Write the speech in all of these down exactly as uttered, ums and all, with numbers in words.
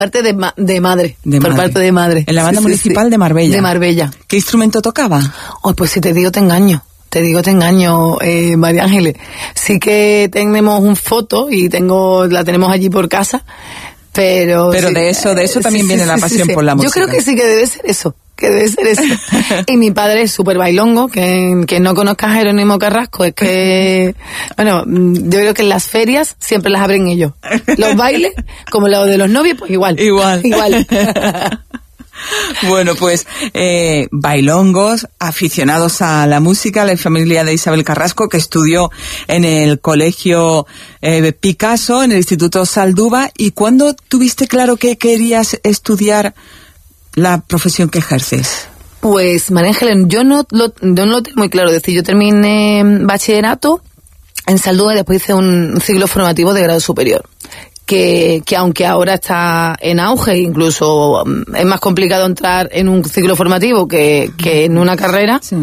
parte de, ma- de madre, De por madre. parte de madre. En la banda Sí, sí, municipal sí. de Marbella. De Marbella. ¿Qué instrumento tocaba? Oh, pues si te digo, te engaño. Te digo, te engaño, eh, María Ángeles. Sí que tenemos un foto y tengo, la tenemos allí por casa, pero... Pero sí, de eso, de eso eh, también sí, viene sí, la sí, pasión sí. por la música. Yo creo que sí que debe ser eso, que debe ser eso. Y mi padre es súper bailongo, que, que no conozca a Jerónimo Carrasco, es que, bueno, yo creo que en las ferias siempre las abren ellos. Los bailes, como los de los novios, pues igual. Igual. Igual. Bueno, pues eh, bailongos, aficionados a la música, la familia de Isabel Carrasco, que estudió en el colegio eh, Picasso, en el Instituto Salduba. ¿Y cuándo tuviste claro que querías estudiar la profesión que ejerces? Pues, María Ángeles, yo no lo, yo no lo tengo muy claro. Es decir, yo terminé bachillerato en Salduba y después hice un ciclo formativo de grado superior. Que, que aunque ahora está en auge, incluso um, es más complicado entrar en un ciclo formativo que, que en una carrera. Sí.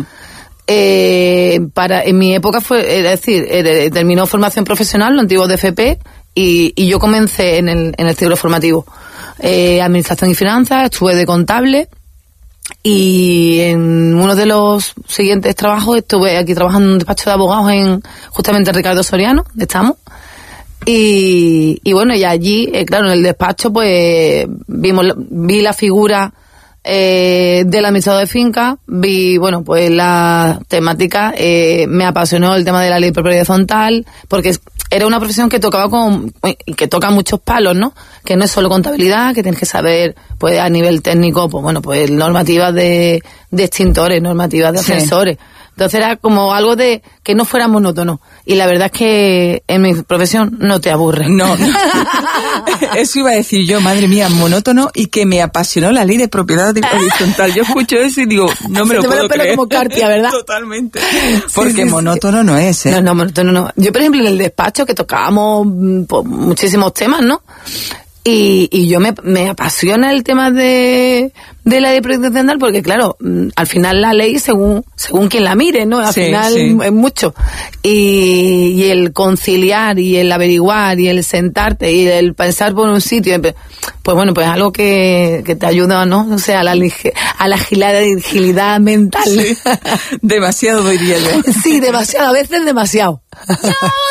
Eh, para, en mi época fue, es decir, eh, terminó formación profesional, lo antiguo de F P, y, y yo comencé en el, en el ciclo formativo. Eh, administración y finanzas, estuve de contable, y en uno de los siguientes trabajos estuve aquí trabajando en un despacho de abogados en, justamente en Ricardo Soriano, de Estamos. Y, y bueno, y allí, eh, claro, en el despacho, pues, vimos, vi la figura eh, del administrador de finca, vi, bueno, pues la temática, eh, me apasionó el tema de la ley de propiedad horizontal, porque era una profesión que tocaba con, que toca muchos palos, ¿no? Que no es solo contabilidad, que tienes que saber, pues, a nivel técnico, pues, bueno, pues, normativas de, de extintores, normativas de Sí. ascensores. Entonces era como algo de que no fuera monótono. Y la verdad es que en mi profesión no te aburre. No, no. Eso iba a decir yo, madre mía, monótono, y que me apasionó la ley de propiedad horizontal. Yo escucho eso y digo, no me Se lo te ve puedo el pelo creer. como Cartia, ¿verdad? Totalmente. Sí, Porque sí, sí. monótono no es, ¿eh? No, no, monótono no. Yo, por ejemplo, en el despacho que tocábamos mm, pues, muchísimos temas, ¿no? Y, y yo me, me apasiona el tema de, de la ley de propiedad horizontal porque, claro, mm, al final la ley según según quien la mire, ¿no? Al Sí, final sí. es mucho. Y, y el conciliar y el averiguar y el sentarte y el pensar por un sitio, pues bueno, pues algo que, que te ayuda, ¿no? O sea, a la, lige- a la agilidad, agilidad mental. Sí. Demasiado, diría yo. Sí, demasiado, a veces demasiado.